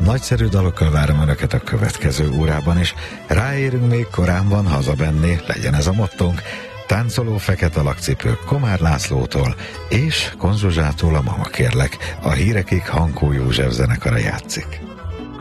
nagyszerű dalokkal várom Önöket a következő órában is. Ráérünk még korán van hazabenni, legyen ez a mottónk. Táncoló fekete lakcipők Komár Lászlótól és Konzsuzsától a Mama kérlek. A hírekig Hankó József zenekara játszik.